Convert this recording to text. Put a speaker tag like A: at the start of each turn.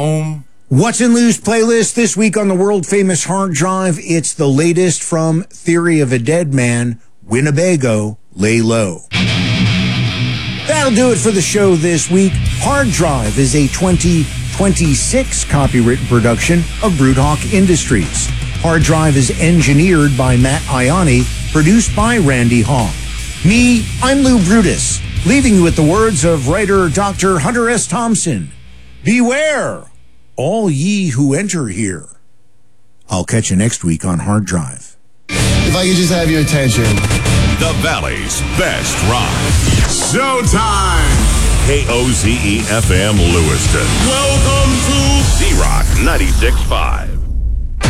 A: home.
B: What's in Lou's playlist this week on the world-famous hard drive? It's the latest from Theory of a Dead Man, Winnebago, Lay Low. That'll do it for the show this week. Hard Drive is a 2026 copywritten production of Broodhawk Industries. Hard Drive is engineered by Matt Ianni, produced by Randy Hawk. Me, I'm Lou Brutus, leaving you with the words of writer Dr. Hunter S. Thompson. Beware, all ye who enter here. I'll catch you next week on Hard Drive.
C: If I could just have your attention.
D: The Valley's best rock.
A: Showtime!
D: KOZE FM Lewiston.
A: Welcome to
D: Z-Rock 96.5.